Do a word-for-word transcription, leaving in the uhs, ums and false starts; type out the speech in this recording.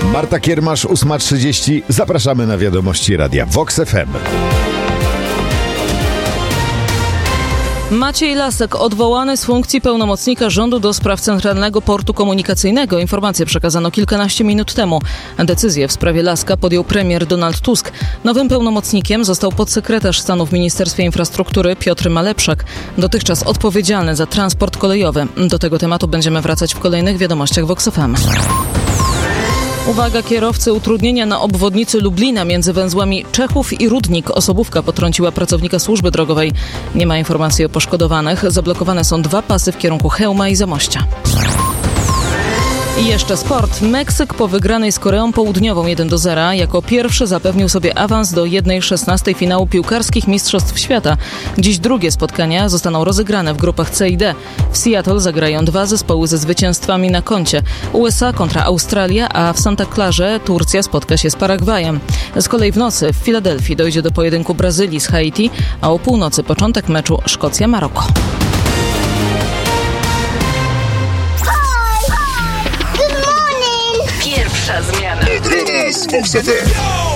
Marta Kiermasz, ósma trzydzieści. Zapraszamy na wiadomości Radia Vox F M. Maciej Lasek odwołany z funkcji pełnomocnika rządu do spraw Centralnego Portu Komunikacyjnego. Informację przekazano kilkanaście minut temu. Decyzję w sprawie Laska podjął premier Donald Tusk. Nowym pełnomocnikiem został podsekretarz stanu w Ministerstwie Infrastruktury Piotr Malepszak, dotychczas odpowiedzialny za transport kolejowy. Do tego tematu będziemy wracać w kolejnych wiadomościach Vox F M. Uwaga kierowcy, utrudnienia na obwodnicy Lublina między węzłami Czechów i Rudnik. Osobówka potrąciła pracownika służby drogowej. Nie ma informacji o poszkodowanych. Zablokowane są dwa pasy w kierunku Chełma i Zamościa. I jeszcze sport. Meksyk po wygranej z Koreą Południową jeden do zera jako pierwszy zapewnił sobie awans do jednej szesnastej finału piłkarskich Mistrzostw Świata. Dziś drugie spotkania zostaną rozegrane w grupach C i D. W Seattle zagrają dwa zespoły ze zwycięstwami na koncie. U S A kontra Australia, a w Santa Clarze Turcja spotka się z Paragwajem. Z kolei w nocy w Filadelfii dojdzie do pojedynku Brazylii z Haiti, a o północy początek meczu Szkocja-Maroko. Pierwsza zmiana. Od rana z Vox F M.